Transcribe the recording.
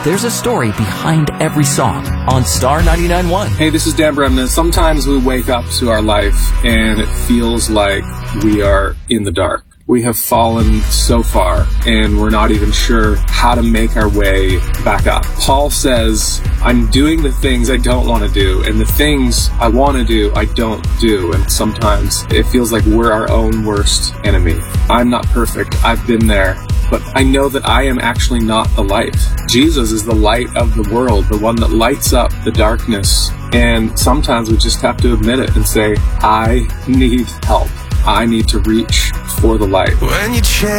there's a story behind every song on Star 99.1. Hey, this is Dan Bremner. Sometimes we wake up to our life and it feels like we are in the dark. We have fallen so far and we're not even sure how to make our way back up. Paul says, I'm doing the things I don't want to do, and the things I want to do, I don't do. And sometimes it feels like we're our own worst enemy. I'm not perfect. I've been there. But I know that I am actually not the light. Jesus is the light of the world, the one that lights up the darkness. And sometimes we just have to admit it and say, I need help. I need to reach for the light. When you change